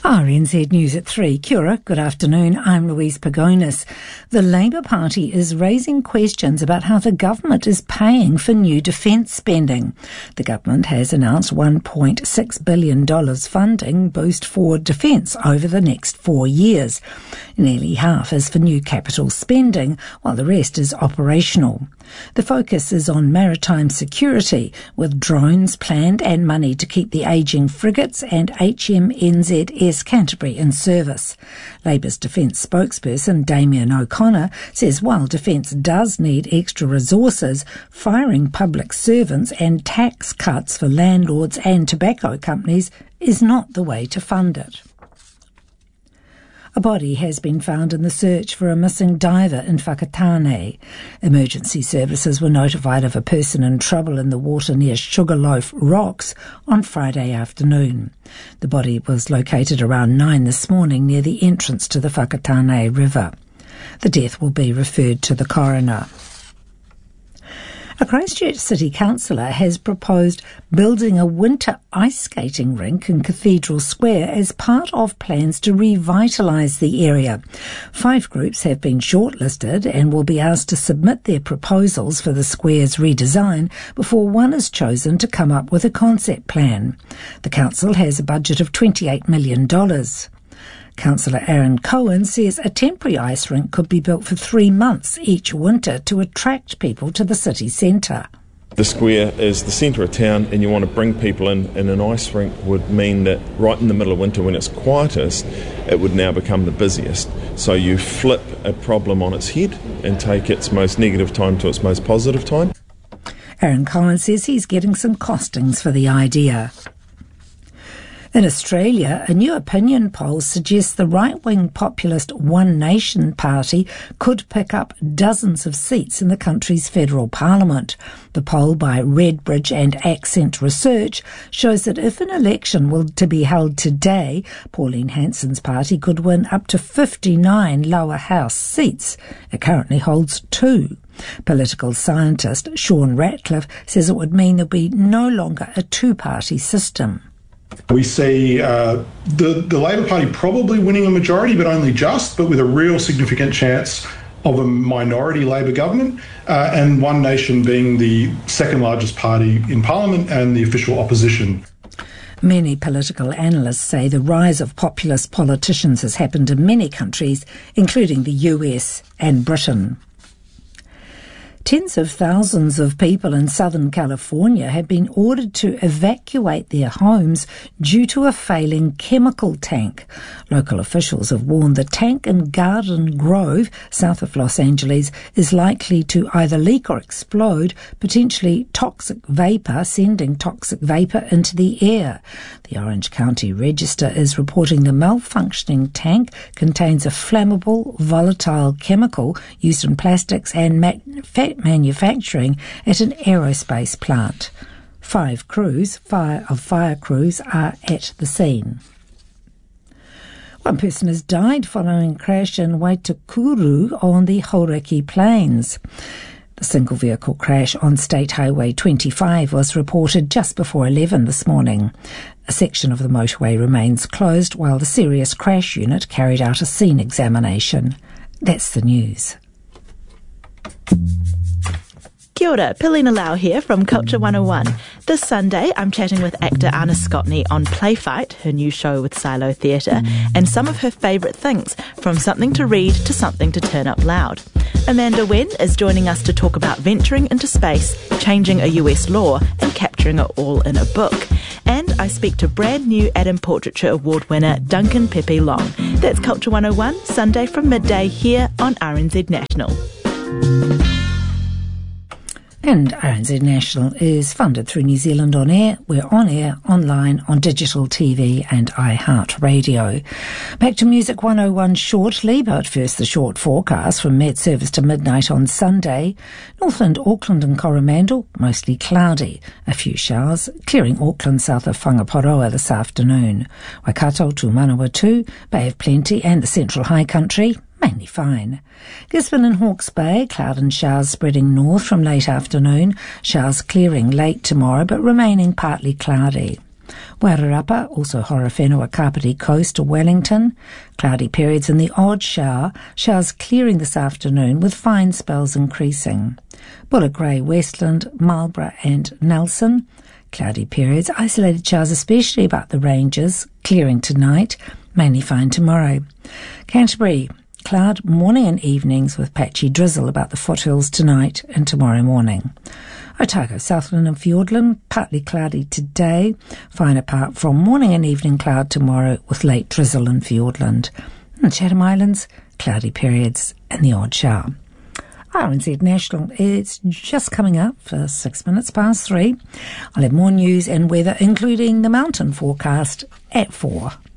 RNZ News at 3. Kia ora, good afternoon. I'm Louise Pagonis. The Labour Party is raising questions about how the government is paying for new defence spending. The government has announced $1.6 billion funding boost for defence over the next 4 years. Nearly half is for new capital spending, while the rest is operational. The focus is on maritime security, with drones planned and money to keep the ageing frigates and HMNZS Canterbury in service. Labour's defence spokesperson Damien O'Connor says while defence does need extra resources, firing public servants and tax cuts for landlords and tobacco companies is not the way to fund it. A body has been found in the search for a missing diver in Whakatane. Emergency services were notified of a person in trouble in the water near Sugarloaf Rocks on Friday afternoon. The body was located around 9 this morning near the entrance to the Whakatane River. The death will be referred to the coroner. A Christchurch City councillor has proposed building a winter ice skating rink in Cathedral Square as part of plans to revitalise the area. 5 groups have been shortlisted and will be asked to submit their proposals for the square's redesign before one is chosen to come up with a concept plan. The council has a budget of $28 million. Councillor Aaron Cohen says a temporary ice rink could be built for 3 months each winter to attract people to the city centre. The square is the centre of town and you want to bring people in, and an ice rink would mean that right in the middle of winter when it's quietest, it would now become the busiest. So you flip a problem on its head and take its most negative time to its most positive time. Aaron Cohen says he's getting some costings for the idea. In Australia, a new opinion poll suggests the right-wing populist One Nation party could pick up dozens of seats in the country's federal parliament. The poll by Redbridge and Accent Research shows that if an election were to be held today, Pauline Hanson's party could win up to 59 lower house seats. It currently holds 2. Political scientist Sean Ratcliffe says it would mean there would be no longer a two-party system. We see the Labor Party probably winning a majority, but only just, but with a real significant chance of a minority Labor government, and One Nation being the second largest party in Parliament and the official opposition. Many political analysts say the rise of populist politicians has happened in many countries, including the US and Britain. Tens of thousands of people in Southern California have been ordered to evacuate their homes due to a failing chemical tank. Local officials have warned the tank in Garden Grove, south of Los Angeles, is likely to either leak or explode, potentially sending toxic vapor into the air. The Orange County Register is reporting the malfunctioning tank contains a flammable, volatile chemical used in plastics and manufacturing at an aerospace plant. 5 fire crews are at the scene. One person has died following a crash in Waitakuru on the Hauraki Plains. The single vehicle crash on State Highway 25 was reported just before 11 this morning. A section of the motorway remains closed while the serious crash unit carried out a scene examination. That's the news. Kia ora, Pilina Lau here from Culture 101. This Sunday, I'm chatting with actor Anna Scotney on Playfight, her new show with Silo Theatre, and some of her favourite things, from something to read to something to turn up loud. Amanda Wen is joining us to talk about venturing into space, changing a US law, and capturing it all in a book. And I speak to brand new Adam Portraiture Award winner Duncan Pepe Long. That's Culture 101, Sunday from midday here on RNZ National. And RNZ National is funded through New Zealand On Air. We're on air, online, on digital TV and iHeartRadio. Back to Music 101 shortly, but first the short forecast from Met Service to midnight on Sunday. Northland, Auckland and Coromandel, mostly cloudy. A few showers, clearing Auckland south of Whangaparaoa this afternoon. Waikato to Manawatu, Bay of Plenty and the Central High Country, mainly fine. Gisborne and Hawke's Bay, cloud and showers spreading north from late afternoon, showers clearing late tomorrow but remaining partly cloudy. Wairarapa, also Horowhenua, Kapiti Coast to Wellington. Cloudy periods and the odd shower. Showers clearing this afternoon with fine spells increasing. Bullock Grey, Westland, Marlborough and Nelson. Cloudy periods, isolated showers especially about the ranges, clearing tonight, mainly fine tomorrow. Canterbury, cloud morning and evenings with patchy drizzle about the foothills tonight and tomorrow morning. Otago, Southland and Fiordland, partly cloudy today, fine apart from morning and evening cloud tomorrow with late drizzle in Fiordland. And Chatham Islands, cloudy periods and the odd shower. RNZ National, it's just coming up for 6 minutes past 3. I'll have more news and weather, including the mountain forecast at 4.